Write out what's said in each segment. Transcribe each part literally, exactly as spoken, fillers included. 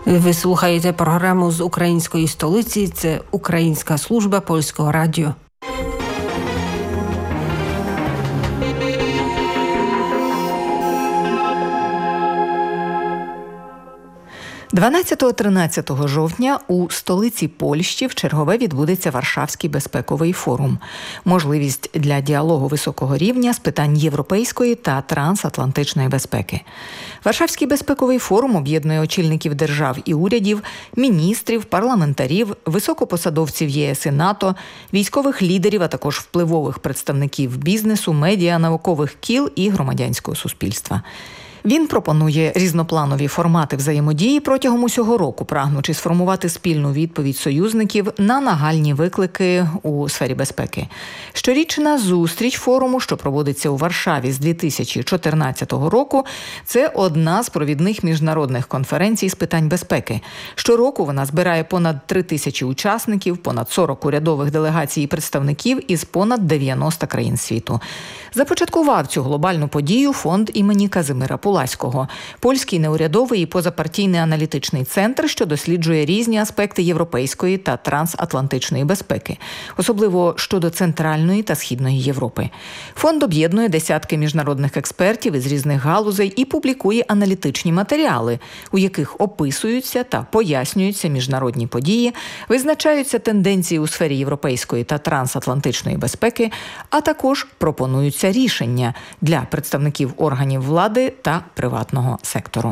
Ви слухаєте програму з української столиці. Це Українська служба Польського радіо. дванадцятого-тринадцятого жовтня у столиці Польщі вчергове відбудеться Варшавський безпековий форум. Можливість для діалогу високого рівня з питань європейської та трансатлантичної безпеки. Варшавський безпековий форум об'єднує очільників держав і урядів, міністрів, парламентарів, високопосадовців ЄС і НАТО, військових лідерів, а також впливових представників бізнесу, медіа, наукових кіл і громадянського суспільства. Він пропонує різнопланові формати взаємодії протягом усього року, прагнучи сформувати спільну відповідь союзників на нагальні виклики у сфері безпеки. Щорічна зустріч форуму, що проводиться у Варшаві з дві тисячі чотирнадцятого року, це одна з провідних міжнародних конференцій з питань безпеки. Щороку вона збирає понад три тисячі учасників, понад сорок урядових делегацій і представників із понад дев'яноста країн світу. Започаткував цю глобальну подію фонд імені Казимира Пуласького, польський неурядовий і позапартійний аналітичний центр, що досліджує різні аспекти європейської та трансатлантичної безпеки, особливо щодо Центральної та Східної Європи. Фонд об'єднує десятки міжнародних експертів із різних галузей і публікує аналітичні матеріали, у яких описуються та пояснюються міжнародні події, визначаються тенденції у сфері європейської та трансатлантичної безпеки, а також пропонуються рішення для представників органів влади та приватного сектору.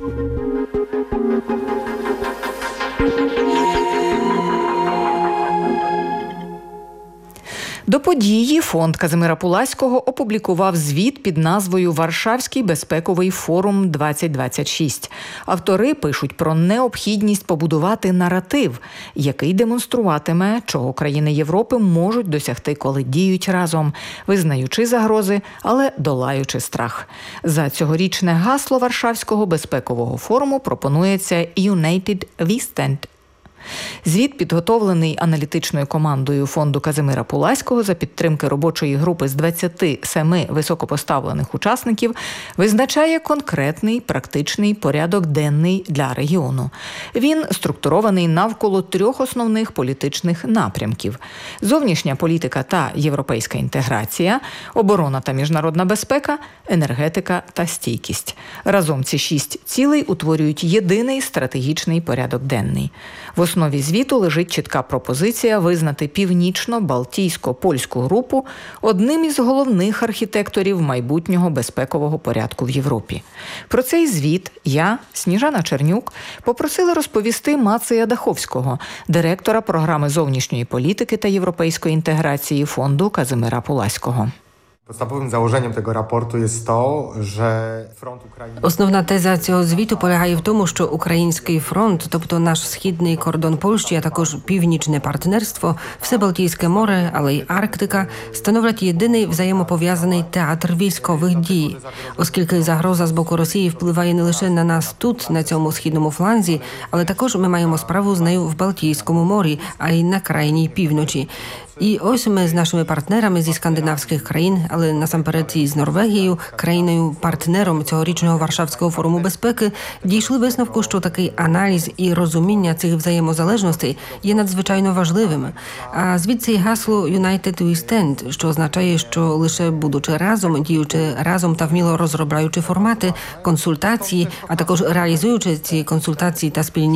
До події фонд Казимира Пуласького опублікував звіт під назвою «Варшавський безпековий форум двадцять двадцять шість». Автори пишуть про необхідність побудувати наратив, який демонструватиме, чого країни Європи можуть досягти, коли діють разом, визнаючи загрози, але долаючи страх. За цьогорічне гасло Варшавського безпекового форуму пропонується «United we stand». Звіт, підготовлений аналітичною командою фонду Казимира Пуласького за підтримки робочої групи з двадцяти семи високопоставлених учасників, визначає конкретний практичний порядок денний для регіону. Він структурований навколо трьох основних політичних напрямків – зовнішня політика та європейська інтеграція, оборона та міжнародна безпека, енергетика та стійкість. Разом ці шість цілей утворюють єдиний стратегічний порядок денний. В основі звіту лежить чітка пропозиція визнати північно-балтійсько-польську групу одним із головних архітекторів майбутнього безпекового порядку в Європі. Про цей звіт я, Сніжана Чернюк, попросила розповісти Мацея Даховського, директора програми зовнішньої політики та європейської інтеграції фонду Казимира Пуласького. Podstawowym założeniem tego raportu jest to, że front України... Основна теза цього звіту полягає в тому, що Український фронт, тобто наш східний кордон Польщі, а також північне партнерство, все Балтійське море, але й Арктика, становлять єдиний взаємопов'язаний театр військових дій. Оскільки загроза з боку Росії впливає не лише на нас тут, на цьому східному фланзі, але також ми маємо справу з нею в Балтійському морі, а й на крайній півночі. І ось ми з нашими партнерами зі скандинавських країн, але насамперед і з Норвегією, країною-партнером цьогорічного Варшавського форуму безпеки, дійшли висновку, що такий аналіз і розуміння цих взаємозалежностей є надзвичайно важливим. А звідси й гасло «United we stand», що означає, що лише будучи разом, діючи разом та вміло розробляючи формати, консультації, а також реалізуючи ці консультації та спільні